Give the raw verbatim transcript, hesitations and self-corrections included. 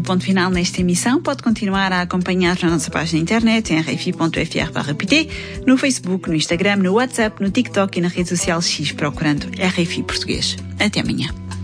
ponto final nesta emissão. Pode continuar a acompanhar na nossa página na internet em r f i ponto f r barra p t, no Facebook, no Instagram, no WhatsApp, no TikTok e na rede social X procurando R F I Português. Até amanhã.